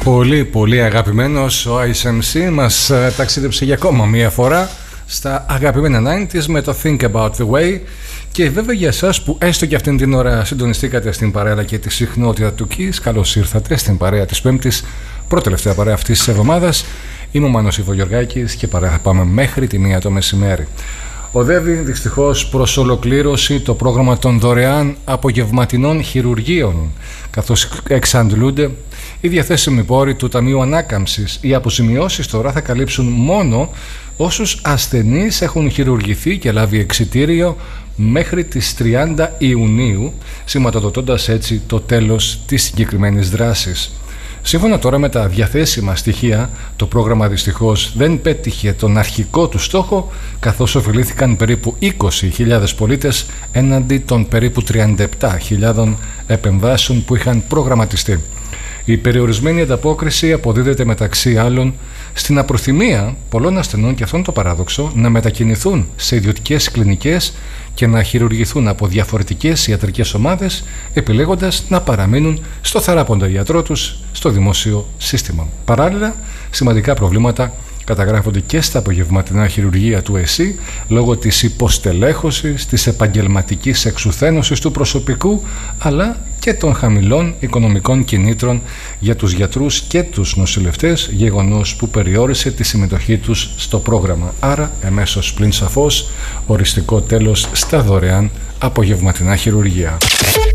Πολύ πολύ αγαπημένος ο ISMC μας ταξίδεψε για ακόμα μία φορά στα αγαπημένα 90s με το Think About The Way. Και βέβαια για εσάς που έστω και αυτήν την ώρα συντονιστήκατε στην παρέα και τη συχνότητα του Kiss, καλώς ήρθατε στην παρέα της Πέμπτης, πρώτη τελευταία παρέα αυτής της εβδομάδας. Είμαι ο Μάνος Ιβογεωργάκης και παρέα θα πάμε μέχρι τη 1 το μεσημέρι. Οδεύει δυστυχώς προς ολοκλήρωση το πρόγραμμα των δωρεάν απογευματινών χειρουργείων, καθώς εξαντλούνται οι διαθέσιμοι πόροι του Ταμείου Ανάκαμψης. Οι αποζημιώσεις τώρα θα καλύψουν μόνο όσους ασθενείς έχουν χειρουργηθεί και λάβει εξιτήριο μέχρι τις 30 Ιουνίου, σηματοδοτώντας έτσι το τέλος της συγκεκριμένης δράσης. Σύμφωνα τώρα με τα διαθέσιμα στοιχεία, το πρόγραμμα δυστυχώς δεν πέτυχε τον αρχικό του στόχο, καθώς ωφελήθηκαν περίπου 20.000 πολίτες έναντι των περίπου 37.000 επεμβάσεων που είχαν προγραμματιστεί. Η περιορισμένη ανταπόκριση αποδίδεται μεταξύ άλλων στην απροθυμία πολλών ασθενών, και αυτό είναι το παράδοξο, να μετακινηθούν σε ιδιωτικές κλινικές και να χειρουργηθούν από διαφορετικές ιατρικές ομάδες, επιλέγοντας να παραμείνουν στο θεράποντα ιατρό τους στο δημόσιο σύστημα. Παράλληλα, σημαντικά προβλήματα καταγράφονται και στα απογευματινά χειρουργεία του ΕΣΥ λόγω της υποστελέχωσης, της επαγγελματικής εξουθένωσης του προσωπικού, αλλά και των χαμηλών οικονομικών κινήτρων για τους γιατρούς και τους νοσηλευτές, γεγονός που περιόρισε τη συμμετοχή τους στο πρόγραμμα. Άρα, εμέσως πλην σαφώς, οριστικό τέλος στα δωρεάν απογευματινά χειρουργεία.